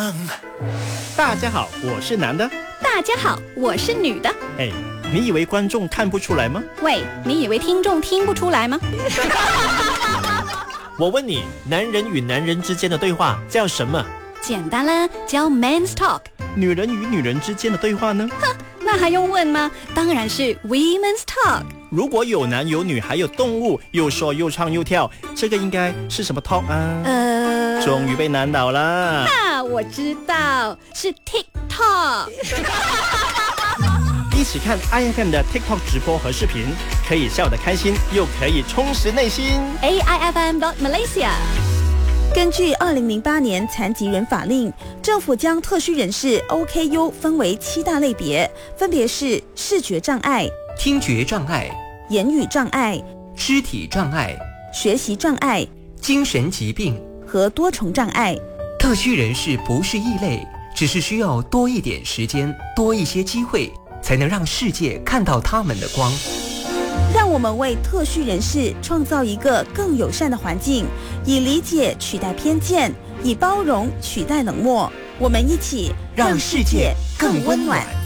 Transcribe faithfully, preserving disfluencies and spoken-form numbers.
大家好，我是男的。 大家好，我是女的。 哎，你以为观众看不出来吗？ 喂，你以为听众听不出来吗？ 我问你，男人与男人之间的对话叫什么？ 简单啦，叫 Men's Talk。 女人与女人之间的对话呢？ 哼，那还用问吗？当然是 Women's Talk。 如果有男有女还有动物，又说又唱又跳，这个应该是什么 talk 啊？ 呃， 终于被难倒了。 啊，我知道，是 TikTok。 一起看 I F M 的 TikTok 直播和视频，可以笑得开心，又可以充实内心。 A I F M dot Malaysia。 根据二零零八年残疾人法令，政府将特需人士 O K U 分为七大类别，分别是视觉障碍、 听觉障碍、 言语障碍、 肢体障碍、 学习障碍、 精神疾病和多重障碍。 特需人士不是异类，只是需要多一点时间，多一些机会，才能让世界看到他们的光。 让我们为特需人士创造一个更友善的环境，以理解取代偏见，以包容取代冷漠。我们一起让世界更温暖。